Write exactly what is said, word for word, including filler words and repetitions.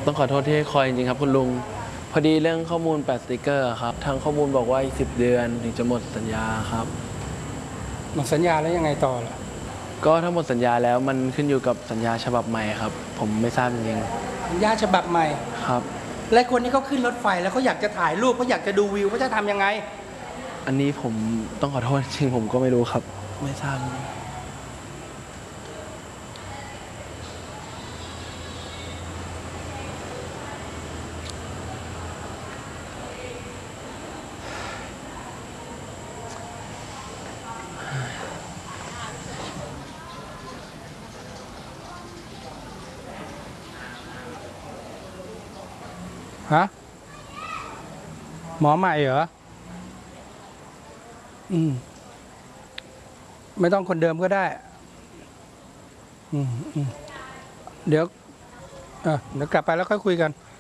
ต้องขอโทษที่ให้คอยจริงๆครับคุณลุงพอดีเรื่องข้อมูลแปดสติกเกอร์ครับทางข้อมูลบอกว่าอีกสิบเดือนถึงจะหมดสัญญาครับหมดสัญญาแล้วยังไงต่อล่ะก็ถ้าหมดสัญญาแล้วมันขึ้นอยู่กับสัญญาฉบับใหม่ครับผมไม่ทราบจริงสัญญาฉบับใหม่ๆครับและคนที่เขาขึ้นรถไฟแล้วเขาอยากจะถ่ายรูปเขาอยากจะดูวิวเขาจะทำยังไงอันนี้ผมต้องขอโทษจริงผมก็ไม่รู้ครับไม่ทราบฮะหมอใหม่เหรออืมไม่ต้องคนเดิมก็ได้อืมอืมเดี๋ยวเออเดี๋ยวกลับไปแล้วค่อยคุยกัน